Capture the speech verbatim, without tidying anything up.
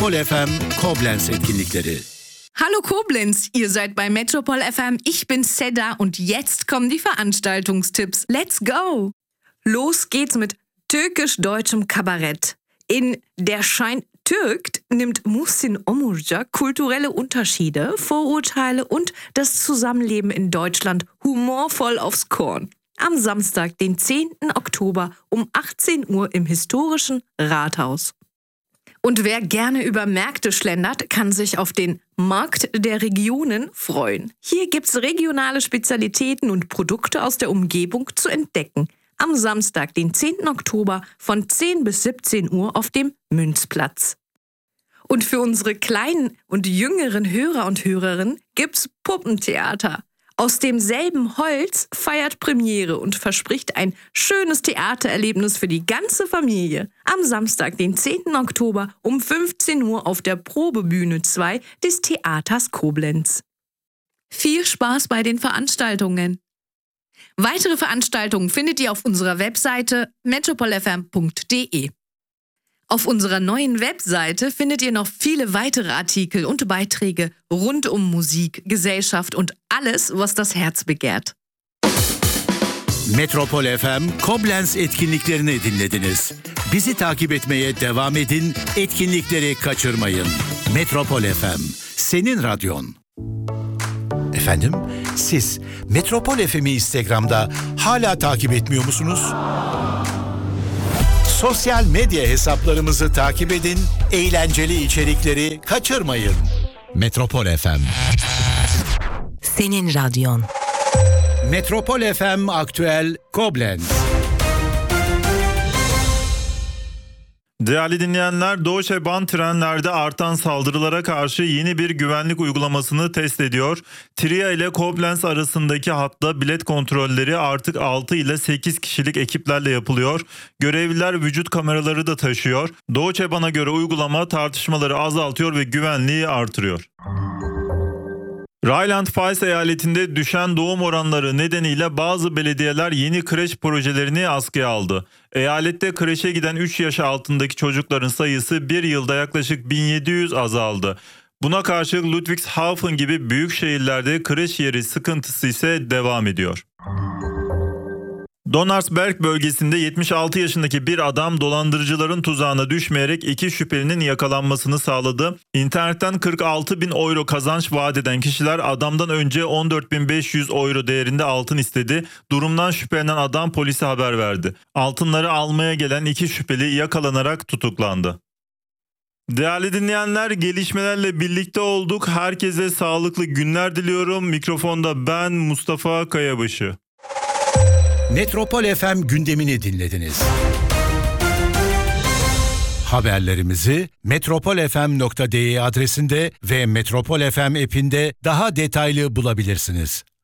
Metropol F M Koblenz etkinlikleri. Hallo Koblenz, ihr seid bei Metropol F M, ich bin Seda und jetzt kommen die Veranstaltungstipps. Let's go! Los geht's mit türkisch-deutschem Kabarett. In Der Schein türkt nimmt Muhsin Omurca kulturelle Unterschiede, Vorurteile und das Zusammenleben in Deutschland humorvoll aufs Korn. Am Samstag, den zehnten Oktober um achtzehn Uhr im historischen Rathaus. Und wer gerne über Märkte schlendert, kann sich auf den Markt der Regionen freuen. Hier gibt's regionale Spezialitäten und Produkte aus der Umgebung zu entdecken. Am Samstag, den zehnten Oktober von zehn bis siebzehn Uhr auf dem Münzplatz. Und für unsere kleinen und jüngeren Hörer und Hörerinnen gibt's Puppentheater. Aus demselben Holz feiert Premiere und verspricht ein schönes Theatererlebnis für die ganze Familie. Am Samstag, den zehnten Oktober um fünfzehn Uhr auf der Probebühne zwei des Theaters Koblenz. Viel Spaß bei den Veranstaltungen! Weitere Veranstaltungen findet ihr auf unserer Webseite metropol f m punkt d e. Auf unserer neuen Webseite findet ihr noch viele weitere Artikel und Beiträge rund um Musik, Gesellschaft und alles, was das Herz begehrt. Metropol F M Koblenz etkinliklerini dinlediniz. Bizi takip etmeye devam edin, etkinlikleri kaçırmayın. Metropol F M, senin radyon. Efendim, siz Metropol F M'i Instagram'da hala takip etmiyor musunuz? Sosyal medya hesaplarımızı takip edin, eğlenceli içerikleri kaçırmayın. Metropol F M. Senin radyon. Metropol F M Aktüel Koblenz. Değerli dinleyenler, Deutsche Bahn trenlerde artan saldırılara karşı yeni bir güvenlik uygulamasını test ediyor. Trier ile Koblenz arasındaki hatta bilet kontrolleri artık altı ile sekiz kişilik ekiplerle yapılıyor. Görevliler vücut kameraları da taşıyor. Deutsche Bahn'a göre uygulama tartışmaları azaltıyor ve güvenliği artırıyor. Rheinland-Pfalz eyaletinde düşen doğum oranları nedeniyle bazı belediyeler yeni kreş projelerini askıya aldı. Eyalette kreşe giden üç yaş altındaki çocukların sayısı bir yılda yaklaşık bin yedi yüz azaldı. Buna karşılık Ludwigshafen gibi büyük şehirlerde kreş yeri sıkıntısı ise devam ediyor. Donnersberg bölgesinde yetmiş altı yaşındaki bir adam dolandırıcıların tuzağına düşmeyerek iki şüphelinin yakalanmasını sağladı. İnternetten kırk altı bin euro kazanç vaat eden kişiler adamdan önce on dört bin beş yüz euro değerinde altın istedi. Durumdan şüphelenen adam polise haber verdi. Altınları almaya gelen iki şüpheli yakalanarak tutuklandı. Değerli dinleyenler, gelişmelerle birlikte olduk. Herkese sağlıklı günler diliyorum. Mikrofonda ben Mustafa Kayabaşı. Metropol F M gündemini dinlediniz. Haberlerimizi metropol f m nokta d e adresinde ve Metropol F M app'inde daha detaylı bulabilirsiniz.